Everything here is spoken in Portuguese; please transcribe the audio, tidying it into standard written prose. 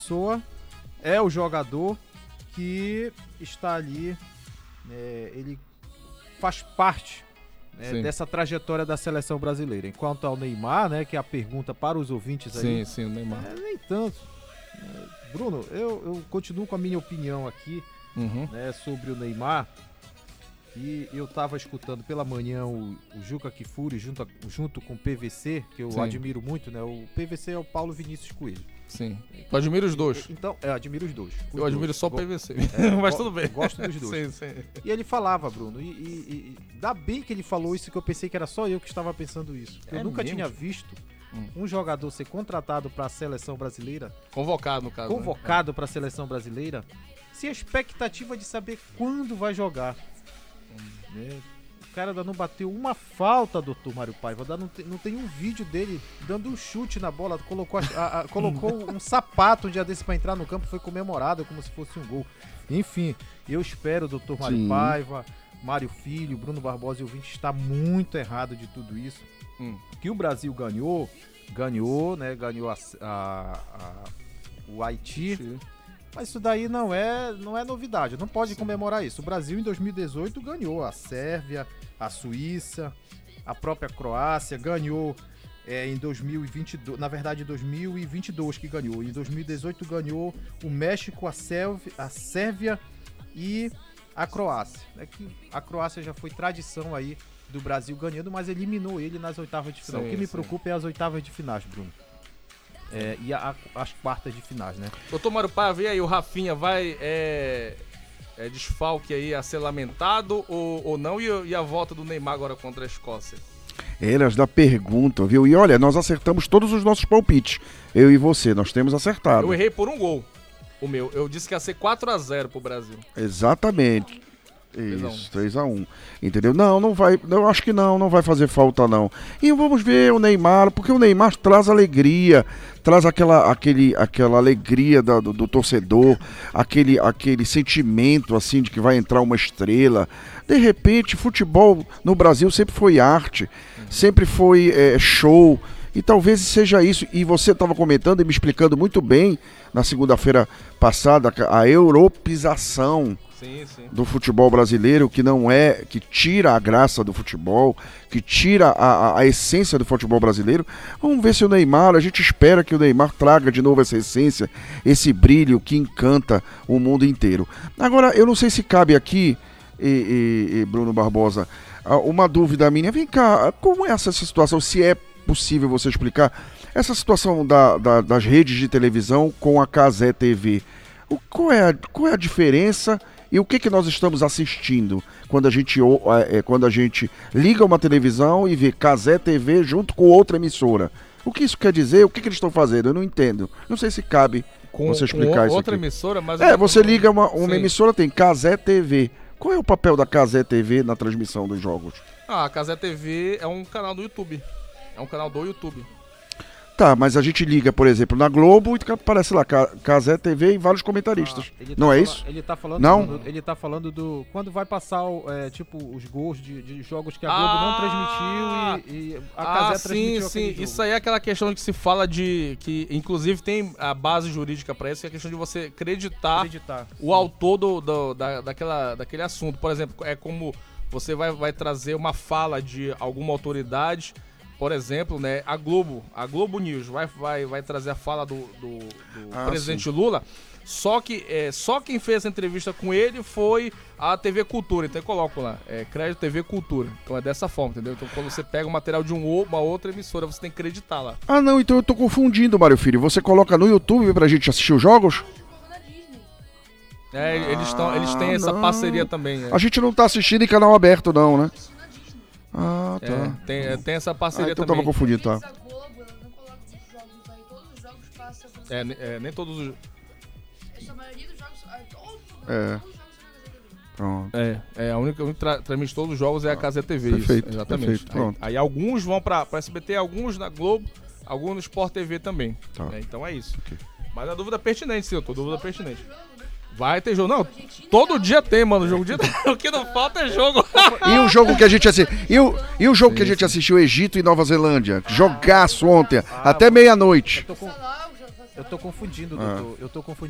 Pessoa é o jogador que está ali, ele faz parte dessa trajetória da seleção brasileira. Enquanto ao Neymar, né, que é a pergunta para os ouvintes aí. Sim, o Neymar. Nem tanto. Bruno, eu continuo com a minha opinião aqui sobre o Neymar. E eu estava escutando pela manhã o Juca Kfouri junto com o PVC, que eu admiro muito, né? O PVC é o Paulo Vinícius Coelho. Sim. Eu admiro os dois. Então, eu admiro os dois. Eu admiro só o PVC. Mas tudo bem. Eu gosto dos dois. Sim. E ele falava, Bruno, e dá bem que ele falou isso, que eu pensei que era só eu que estava pensando isso. Eu nunca tinha visto um jogador ser contratado para a seleção brasileira. Convocado, no caso. Convocado para a seleção brasileira, sem a expectativa de saber quando vai jogar. O cara ainda não bateu uma falta, doutor Mário Paiva. Não tem um vídeo dele dando um chute na bola. Colocou um sapato um dia desse pra entrar no campo. Foi comemorado como se fosse um gol. Enfim, eu espero, doutor Mário Paiva, Mário Filho, Bruno Barbosa e o ouvinte está muito errado de tudo isso. Que o Brasil ganhou, né? Ganhou o Haiti. Sim. Mas isso daí não é novidade, não pode comemorar isso. O Brasil em 2018 ganhou a Sérvia, a Suíça, a própria Croácia, ganhou em 2022, na verdade em 2022 que ganhou. Em 2018 ganhou o México, a Sérvia e a Croácia. A Croácia já foi tradição aí do Brasil ganhando, mas eliminou ele nas oitavas de final. O que me preocupa é as oitavas de finais, Bruno. E as quartas de finais, né? Doutor Mário Paiva, e aí, o Rafinha vai desfalque aí a ser lamentado ou não? E a volta do Neymar agora contra a Escócia? Elas da pergunta, viu? E olha, nós acertamos todos os nossos palpites. Eu e você, nós temos acertado. Eu errei por um gol, o meu. Eu disse que ia ser 4-0 pro Brasil. Exatamente. Isso, 3-1. Entendeu? Não vai. Eu acho que não vai fazer falta, não. E vamos ver o Neymar, porque o Neymar traz alegria, traz aquela alegria do torcedor, aquele sentimento assim de que vai entrar uma estrela. De repente, futebol no Brasil sempre foi arte, sempre foi show. E talvez seja isso. E você estava comentando e me explicando muito bem na segunda-feira passada a europeização do futebol brasileiro, que tira a graça do futebol, que tira a essência do futebol brasileiro. Vamos ver se o Neymar, a gente espera que o Neymar traga de novo essa essência, esse brilho que encanta o mundo inteiro. Agora, eu não sei se cabe aqui, Bruno Barbosa, uma dúvida minha. Vem cá, como é essa situação, se é possível você explicar essa situação das redes de televisão com a Cazé TV? Qual é a diferença e o que nós estamos assistindo quando a gente liga uma televisão e vê Cazé TV junto com outra emissora? O que isso quer dizer? O que eles estão fazendo? Eu não entendo. Não sei se cabe você explicar isso outra aqui. Emissora, mas você liga uma emissora, tem Cazé TV. Qual é o papel da Cazé TV na transmissão dos jogos? A Cazé TV é um canal do YouTube. É um canal do YouTube. Tá, mas a gente liga, por exemplo, na Globo e aparece lá, Cazé TV e vários comentaristas. Não é isso? Ele tá falando, não? Ele tá falando do... Quando vai passar, os gols de jogos que a Globo não transmitiu e a Cazé transmitiu sim. Isso aí é aquela questão que se fala de... que inclusive tem a base jurídica pra isso, que é a questão de você acreditar. O autor daquele assunto. Por exemplo, é como você vai trazer uma fala de alguma autoridade. Por exemplo, né, a Globo News vai trazer a fala do presidente Lula, só que só quem fez essa entrevista com ele foi a TV Cultura, então eu coloco lá, crédito TV Cultura, então é dessa forma, entendeu? Então quando você pega o material de uma outra emissora, você tem que acreditar lá. Ah não, então eu tô confundindo, Mário Filho, você coloca no YouTube pra gente assistir os jogos? Eles têm essa parceria também. A gente não tá assistindo em canal aberto não, né? Ah, tá. Tem essa parceria então também. Tava confundido, tá. A Globo, ela não coloca esses jogos aí, todos os jogos passam. Nem todos os... A maioria dos jogos... Todos os jogos Pronto. A única transmite todos os jogos é a Cazé TV. Perfeito, isso, exatamente. Perfeito, pronto. Aí alguns vão pra SBT, alguns na Globo, alguns no Sport TV também. Tá. Então é isso. Okay. Mas a dúvida é pertinente, sim, eu tô dúvida pertinente. Vai ter jogo. Não, todo dia tem, mano. O que não falta é jogo. E o jogo que a gente assistiu? E o jogo que a gente assistiu, Egito e Nova Zelândia? Jogaço ontem, até meia-noite. Eu tô confundindo, doutor. Eu tô confundindo